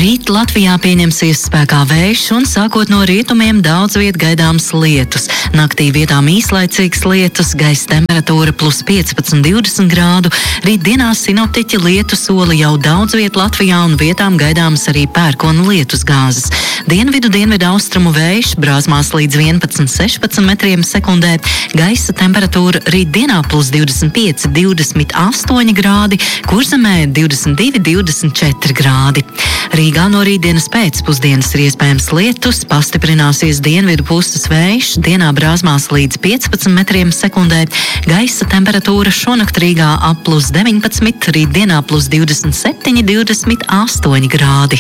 Rīt Latvijā pieņemsies spēkā vējš un sākot no rietumiem daudz viet gaidāms lietus. Naktī vietām īslaicīgs lietus, gaisa temperatūra plus 15–20 grādu. Rīt dienās sinoptiķi lietu soli jau daudz viet Latvijā un vietām gaidāmas arī pērkona lietus gāzes. Dienvidu austrumu vējš brāzmās līdz 11–16 metriem sekundē. Gaisa temperatūra rīt dienā plus 25–28 grādi, Kurzemē 22–24 grādi. Rīgā no rītdienas pēcpusdienas ir iespējams lietus, pastiprināsies dienvidu puses vējš, dienā brāzmās līdz 15 metriem sekundē. Gaisa temperatūra šonakt Rīgā ap plus 19, rītdienā plus 27–28 grādi.